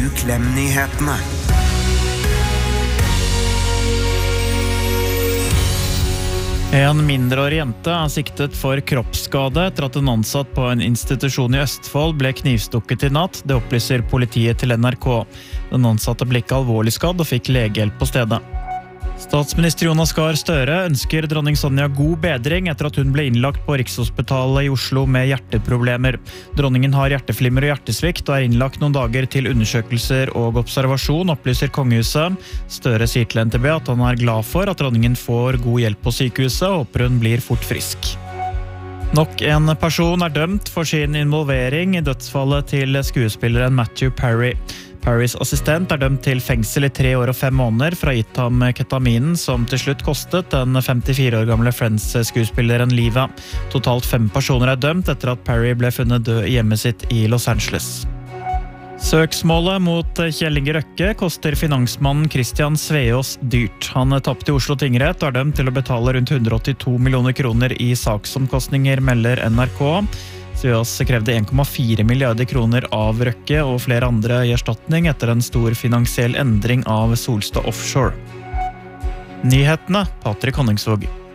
UKLEM-nyhetene. En mindreårig jente siktet for kroppsskade etter at en ansatt på en institusjon i Østfold ble knivstukket i natt. Det opplyser politiet til NRK. Den ansatte ble ikke alvorlig skadd og fikk legehjelp på stedet. Statsminister Jonas Gahr Støre ønsker dronning Sonja god bedring etter at hun ble innlagt på Rikshospitalet i Oslo med hjerteproblemer. Dronningen har hjerteflimmer og hjertesvikt og innlagt noen dager til undersøkelser og observasjon, opplyser kongehuset. Støre sier til NTB at han er glad for at dronningen får god hjelp på sykehuset og håper hun blir fort frisk. Nok en person er dømt for sin involvering i dødsfallet til skuespilleren Matthew Perry. Perrys assistent er dømt til fengsel i 3 år og 5 måneder for å ha gitt ham ketaminen som til slutt kostet den 54 år gamle Friends-skuespilleren livet. Totalt 5 personer er dømt etter at Perry ble funnet død i hjemmet sitt i Los Angeles. Søksmålet mot Kjell Inge Røkke koster finansmannen Christian Sveås dyrt. Han tappte i Oslo tingrett og er dømt til å betale rundt 182 millioner kroner i saksomkostninger, melder NRK. Sveås krevde 1,4 milliarder kroner av Røkke og flere andre i erstatning etter en stor finansiell endring av Solstad Offshore. Nyhetene, Patrik Honningsvåg.